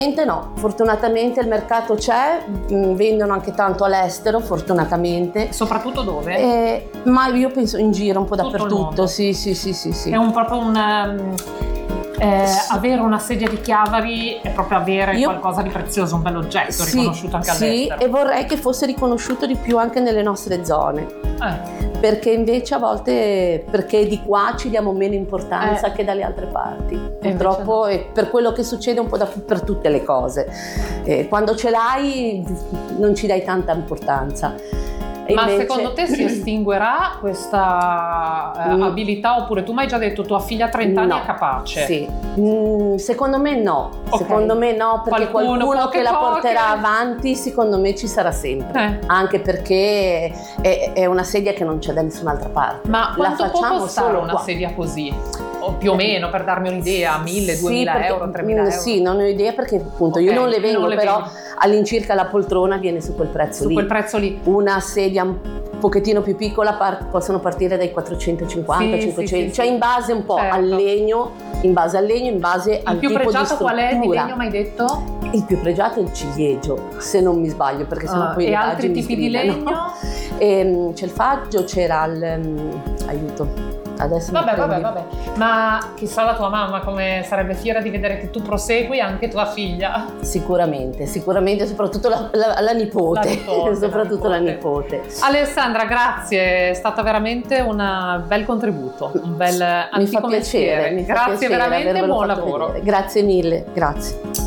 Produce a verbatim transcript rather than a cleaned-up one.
No, fortunatamente il mercato c'è, mh, vendono anche tanto all'estero, fortunatamente. Soprattutto dove? Eh, ma io penso in giro un po' Tutto il dappertutto, mondo. sì, sì, sì, sì, sì. È un proprio un um, eh, Sì. avere una sedia di Chiavari è proprio avere Io- qualcosa di prezioso, un bell'oggetto Sì, riconosciuto anche sì, all'estero. e vorrei che fosse riconosciuto di più anche nelle nostre zone. Eh. Perché invece a volte, perché di qua ci diamo meno importanza Eh. che dalle altre parti. E Purtroppo è per quello che succede un po' da- per tutte le cose. Eh, quando ce l'hai non ci dai tanta importanza. E Ma invece- secondo te si estinguerà questa eh, Mm. abilità, oppure tu mi hai già detto tua figlia a trenta anni No, è capace? Sì. Mm, secondo me no, Ok. secondo me no, perché Qualcuno, qualcuno poche che la poche. porterà avanti secondo me ci sarà sempre, Eh. anche perché è, è una sedia che non c'è da nessun'altra parte. Ma la quanto può facciamo costare solo una qua. sedia così? O più o meno, per darmi un'idea, mille, Sì, duemila perché- euro, tremila mm, euro? Sì, non ho idea perché appunto io Ok, non le vengo, non le però vedi. all'incirca la poltrona viene su quel prezzo Su lì. quel prezzo lì. Una sedia un pochettino più piccola par- possono partire dai quattrocentocinquanta, Sì, cinquecento, sì, sì, cioè sì. in base un po' Certo. al legno, in base al legno, in base al Il più tipo di pregiato struttura. qual è di legno, mi hai detto? Il più pregiato è il ciliegio, se non mi sbaglio, perché sennò Ah, poi e le altri pagine tipi di sgridano. legno? Ehm, c'è il faggio, c'era il... um, aiuto, adesso mi Vabbè, vabbè, prendi. vabbè. Ma chissà la tua mamma come sarebbe fiera di vedere che tu prosegui, anche tua figlia. Sicuramente, sicuramente, soprattutto la, la- la nipote, La nipote, soprattutto la la nipote. nipote. Alessandra, grazie, è stato veramente un bel contributo, un bel Mi fa antico piacere, mestiere. mi fa Grazie veramente, veramente e avervelo buon fatto lavoro. vedere. Grazie mille, grazie.